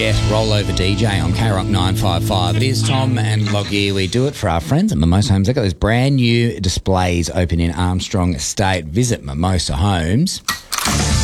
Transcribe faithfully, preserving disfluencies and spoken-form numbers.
Jet, Rollover D J on K Rock nine five five. It is Tom and Loggy. We do it for our friends at Mimosa Homes. They've got those brand new displays open in Armstrong Estate. Visit Mimosa Homes.